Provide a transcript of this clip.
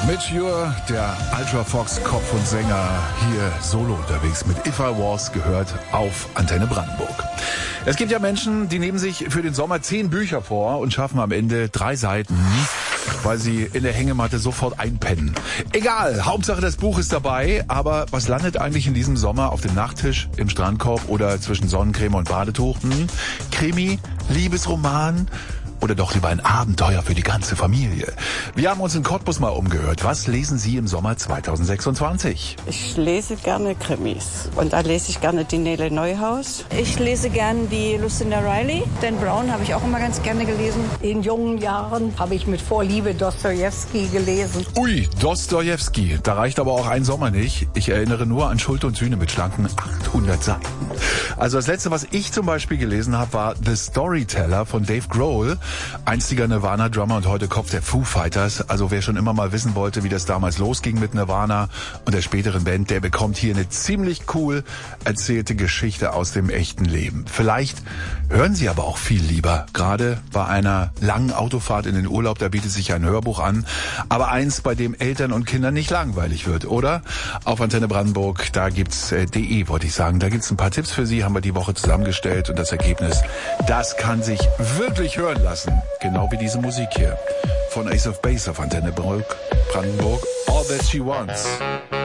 Mitch Ure, der Ultra Fox Kopf und Sänger, hier solo unterwegs mit If I Was, gehört auf Antenne Brandenburg. Es gibt ja Menschen, die nehmen sich für den Sommer 10 Bücher vor und schaffen am Ende 3 Seiten, weil sie in der Hängematte sofort einpennen. Egal, Hauptsache das Buch ist dabei, aber was landet eigentlich in diesem Sommer auf dem Nachttisch, im Strandkorb oder zwischen Sonnencreme und Badetuch? Krimi, Liebesroman? Oder doch lieber ein Abenteuer für die ganze Familie? Wir haben uns in Cottbus mal umgehört. Was lesen Sie im Sommer 2026? Ich lese gerne Krimis. Und da lese ich gerne die Nele Neuhaus. Ich lese gerne die Lucinda Riley. Dan Brown habe ich auch immer ganz gerne gelesen. In jungen Jahren habe ich mit Vorliebe Dostojewski gelesen. Ui, Dostojewski. Da reicht aber auch ein Sommer nicht. Ich erinnere nur an Schuld und Sühne mit schlanken 800 Seiten. Also das letzte, was ich zum Beispiel gelesen habe, war The Storyteller von Dave Grohl. Einstiger Nirvana-Drummer und heute Kopf der Foo Fighters. Also wer schon immer mal wissen wollte, wie das damals losging mit Nirvana und der späteren Band, der bekommt hier eine ziemlich cool erzählte Geschichte aus dem echten Leben. Vielleicht hören Sie aber auch viel lieber. Gerade bei einer langen Autofahrt in den Urlaub, da bietet sich ein Hörbuch an. Aber eins, bei dem Eltern und Kindern nicht langweilig wird, oder? Auf Antenne Brandenburg, da gibt's wollte ich sagen. Da gibt's ein paar Tipps für Sie, haben wir die Woche zusammengestellt und das Ergebnis, das kann sich wirklich hören lassen. Genau wie diese Musik hier von Ace of Base auf Antenne Brandenburg. All That She Wants.